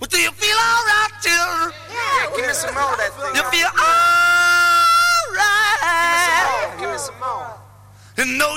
Well, do you feel all right, children? Yeah, give me some more of that thing. You feel all right? Give me some more. And no,